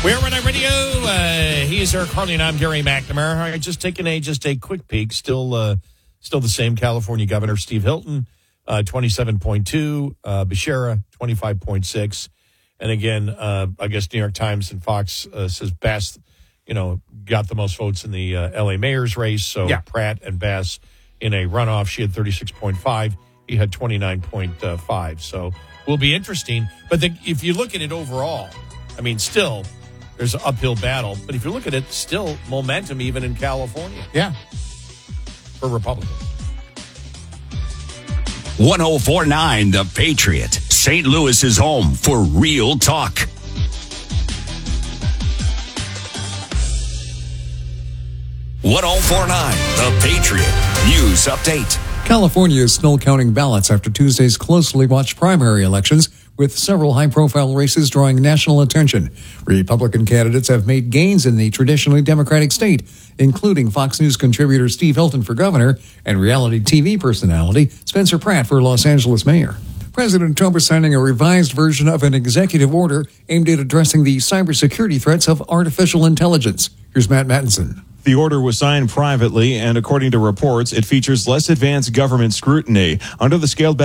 We're Red Eye Radio. He is Eric Harley, and I'm Gary McNamara. I just taken a quick peek. Still the same. California Governor Steve Hilton, 27.2. Becerra, 25.6. And again, I guess New York Times and Fox says Bass, got the most votes in the L.A. mayor's race. So yeah. Pratt and Bass in a runoff. She had 36.5. He had 29.5. So will be interesting. But if you look at it overall, I mean, still, there's an uphill battle. But if you look at it, still momentum even in California. Yeah. For Republicans. 104.9 The Patriot, St. Louis's home for real talk. .1049 The Patriot News Update. California is still counting ballots after Tuesday's closely watched primary elections, with several high-profile races drawing national attention. Republican candidates have made gains in the traditionally Democratic state, including Fox News contributor Steve Hilton for governor and reality TV personality Spencer Pratt for Los Angeles mayor. President Trump is signing a revised version of an executive order aimed at addressing the cybersecurity threats of artificial intelligence. Here's Matt Mattinson. The order was signed privately, and according to reports, it features less advanced government scrutiny. Under the scaled-back